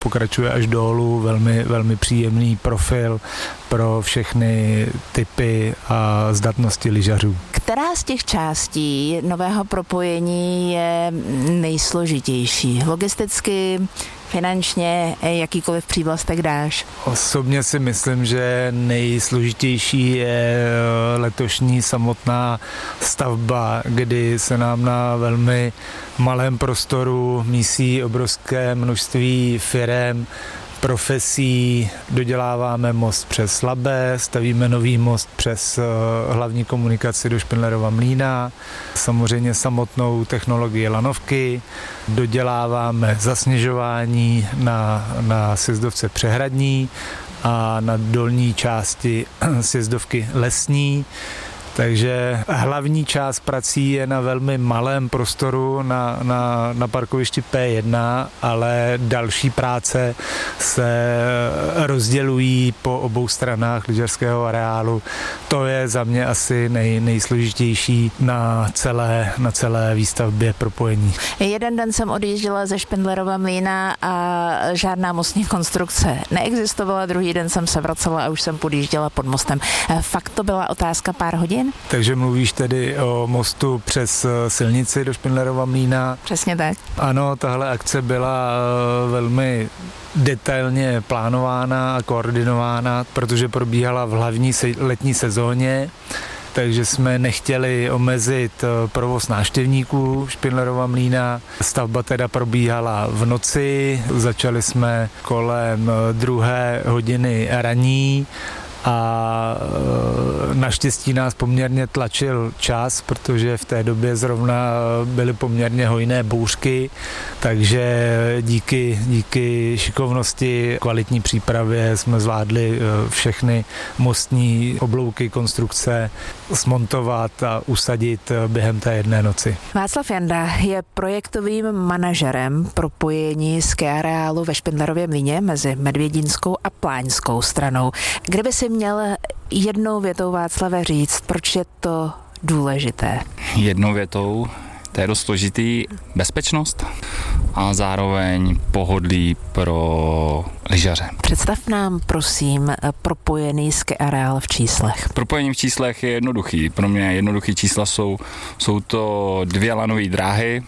pokračuje až dolů, velmi, velmi příjemný profil pro všechny typy a zdatnosti lyžařů. Která z těch částí nového propojení je nejsložitější? Logisticky, finančně, jakýkoliv přívlastek dáš? Osobně si myslím, že nejsložitější je letošní samotná stavba, kdy se nám na velmi malém prostoru mísí obrovské množství firem, profesí, doděláváme most přes Labé, stavíme nový most přes hlavní komunikaci do Špindlerova Mlýna, samozřejmě samotnou technologii lanovky, doděláváme zasněžování na sjezdovce Přehradní a na dolní části sjezdovky Lesní. Takže hlavní část prací je na velmi malém prostoru na parkovišti P1, ale další práce se rozdělují po obou stranách lyžařského areálu. To je za mě asi nejsložitější na celé výstavbě propojení. Jeden den jsem odjížděla ze Špindlerova Mlýna a žádná mostní konstrukce neexistovala, druhý den jsem se vracela a už jsem podjížděla pod mostem. Fakt to byla otázka pár hodin? Takže mluvíš tedy o mostu přes silnici do Špindlerova Mlýna? Přesně tak. Ano, tahle akce byla velmi detailně plánována a koordinována, protože probíhala v hlavní letní sezóně, takže jsme nechtěli omezit provoz návštěvníků Špindlerova Mlýna. Stavba teda probíhala v noci, začali jsme kolem 2:00 ranní, a naštěstí nás poměrně tlačil čas, protože v té době zrovna byly poměrně hojné bouřky, takže díky šikovnosti, kvalitní přípravě jsme zvládli všechny mostní oblouky, konstrukce smontovat a usadit během té jedné noci. Václav Janda je projektovým manažerem propojení skiareálu ve Špindlerově Mlýně mezi Medvědínskou a Pláňskou stranou. Kdyby si měl jednou větou, Václave, říct, proč je to důležité? Jednou větou, to je dost složitý, bezpečnost a zároveň pohodlí pro lyžaře. Představ nám, prosím, propojený skiareál v číslech. Propojení v číslech je jednoduchý. Pro mě jednoduchý čísla jsou to 2 lanové dráhy,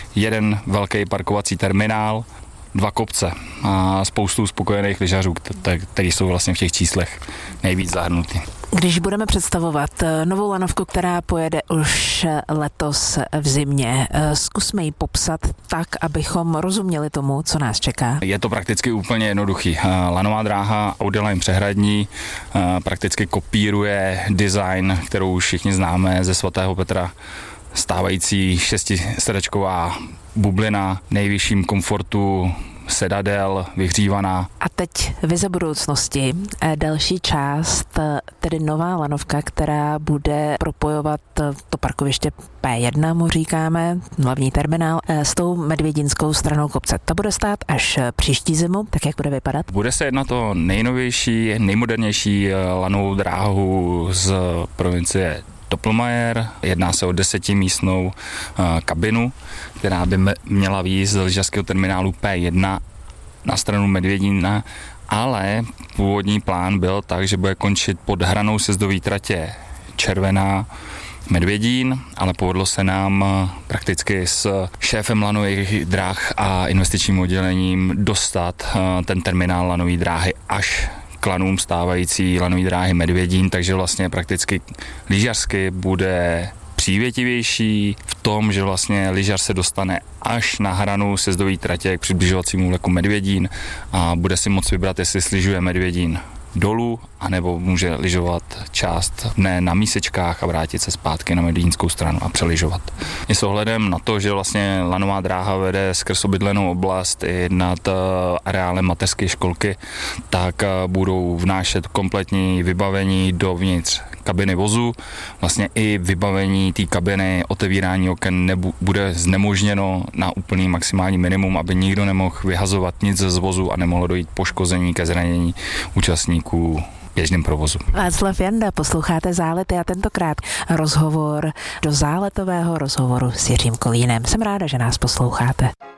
1 velký parkovací terminál, 2 kopce a spoustu spokojených lyžařů, kteří jsou vlastně v těch číslech nejvíc zahrnutí. Když budeme představovat novou lanovku, která pojede už letos v zimě, zkusme ji popsat tak, abychom rozuměli tomu, co nás čeká. Je to prakticky úplně jednoduchý. Lanová dráha Audiline Přehradní prakticky kopíruje design, kterou už všichni známe ze svatého Petra. Stávající 6srdečková bublina, nejvyšším komfortu sedadel, vyhřívaná. A teď vize budoucnosti. Další část, tedy nová lanovka, která bude propojovat to parkoviště P1, mu říkáme, hlavní terminál, s tou medvědinskou stranou kopce. To bude stát až příští zimu, tak jak bude vypadat? Bude se jednat o nejnovější, nejmodernější lanovou dráhu z provincie Doppelmayr. Jedná se o 10místnou kabinu, která by měla výjít z lyžařského terminálu P1 na stranu Medvědína, ale původní plán byl tak, že bude končit pod hranou sjezdové tratě Červená Medvědín, ale povedlo se nám prakticky s šéfem lanových dráh a investičním oddělením dostat ten terminál lanové dráhy až k lanům stávající lanové dráhy Medvědín, takže vlastně prakticky lyžařsky bude přívětivější v tom, že vlastně lyžař se dostane až na hranu sjezdové tratě k přibližovacímu vleku Medvědín a bude si moct vybrat, jestli slyžuje Medvědín dolů, anebo může lyžovat část dne na mísečkách a vrátit se zpátky na medvědínskou stranu a přelyžovat. I s ohledem na to, že vlastně lanová dráha vede skrz obydlenou oblast i nad areálem mateřské školky, tak budou vnášet kompletní vybavení dovnitř kabiny vozu. Vlastně i vybavení té kabiny, otevírání oken bude znemožněno na úplný maximální minimum, aby nikdo nemohl vyhazovat nic z vozu a nemohlo dojít poškození ke zranění účastníků běžném provozu. Václav Janda, posloucháte Zálety a tentokrát rozhovor do záletového rozhovoru s Jiřím Kolínem. Jsem ráda, že nás posloucháte.